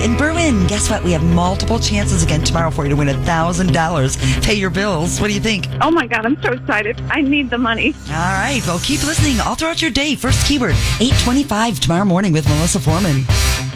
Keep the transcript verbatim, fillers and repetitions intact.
And Berwin, guess what? We have multiple chances again tomorrow for you to win one thousand dollars. Pay your bills. What do you think? Oh, my God. I'm so excited. I need the money. All right. Well, keep listening all throughout your day. First keyword, eight twenty-five tomorrow morning with Melissa Foreman.